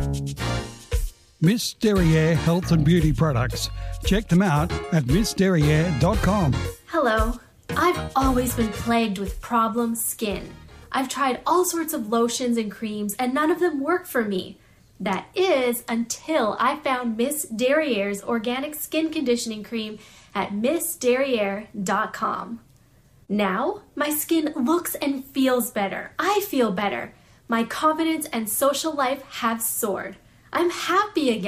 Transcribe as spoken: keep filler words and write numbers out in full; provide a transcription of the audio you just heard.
Miss Derriere Health and Beauty Products. Check them out at miss derriere dot com. Hello. I've always been plagued with problem skin. I've tried all sorts of lotions and creams and none of them work for me. That is until I found Miss Derriere's organic skin conditioning cream at miss derriere dot com. Now, my skin looks and feels better. I feel better. My confidence and social life have soared. I'm happy again.